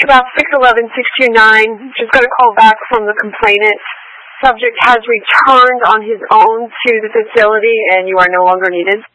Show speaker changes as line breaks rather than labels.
about 611-629, just got a call back from the complainant. Subject has returned on his own to the facility, and you are no longer needed.